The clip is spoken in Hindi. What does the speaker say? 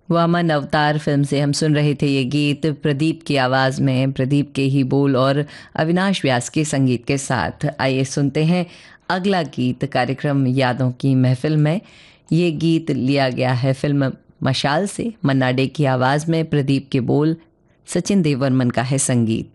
वामन अवतार फिल्म से हम सुन रहे थे ये गीत प्रदीप की आवाज़ में, प्रदीप के ही बोल और अविनाश व्यास के संगीत के साथ। आइए सुनते हैं अगला गीत कार्यक्रम यादों की महफिल में। ये गीत लिया गया है फिल्म मशाल से। मन्ना डे की आवाज़ में, प्रदीप के बोल, सचिन देवर्मन का है संगीत।